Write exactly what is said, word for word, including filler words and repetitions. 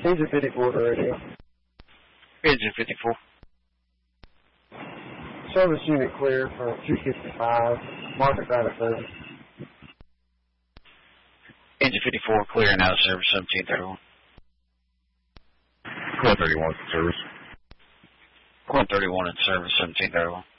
Engine fifty-four to radio. Engine fifty-four. Service unit clear for two fifty-five. Market data service. Engine fifty-four clear and out of service, seventeen thirty-one. one thirty-one service. one thirty-one in service, seventeen thirty-one.